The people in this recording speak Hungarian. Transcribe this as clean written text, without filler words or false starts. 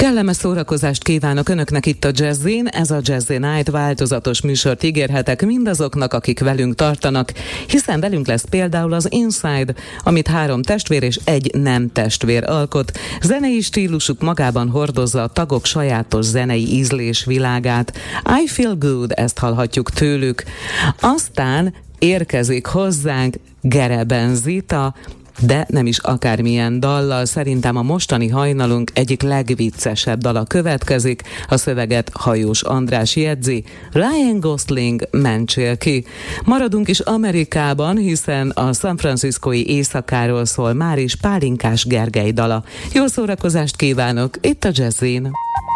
Kellemes szórakozást kívánok Önöknek itt a Jazzin. Ez a Jazzy Night, változatos műsort ígérhetek mindazoknak, akik velünk tartanak, hiszen velünk lesz például az Inside, amit 3 testvér és egy nem testvér alkot. Zenei stílusuk magában hordozza a tagok sajátos zenei ízlés világát. I Feel Good, ezt hallhatjuk tőlük. Aztán érkezik hozzánk Gereben Zita, de nem is akármilyen dallal. Szerintem a mostani hajnalunk egyik legviccesebb dala következik. A szöveget Hajós András jegyzi. Ryan Gosling, mentsél ki. Maradunk is Amerikában, hiszen a San Franciscói éjszakáról szól már is Pálinkás Gergely dala. Jó szórakozást kívánok itt a Jazzin.